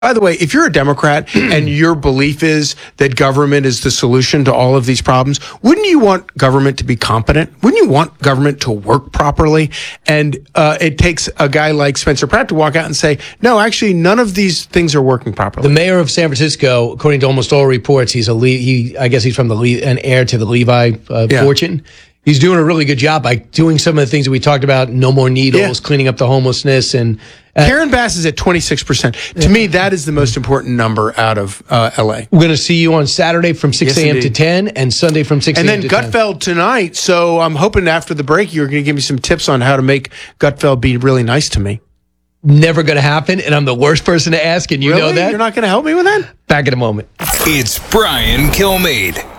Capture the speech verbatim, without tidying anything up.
By the way, if you're a Democrat and your belief is that government is the solution to all of these problems, wouldn't you want government to be competent? Wouldn't you want government to work properly? And uh, it takes a guy like Spencer Pratt to walk out and say, no, actually, none of these things are working properly. The mayor of San Francisco, according to almost all reports, he's a Le- he. I guess he's from the Le- an heir to the Levi uh, Yeah. fortune. He's doing a really good job by doing some of the things that we talked about: no more needles, Yeah. cleaning up the homelessness, and uh, Karen Bass is at twenty-six percent. To me, that is the most important number out of uh, L A. we're going to see you on Saturday from six Yes, a.m. to indeed. ten, and Sunday from six And a.m. then to ten. Gutfeld tonight. So I'm hoping after the break, you're going to give me some tips on how to make Gutfeld be really nice to me. Never going to happen, and I'm the worst person to ask, and you Really? know that. You're not going to help me with that? Back in a moment. It's Brian Kilmeade.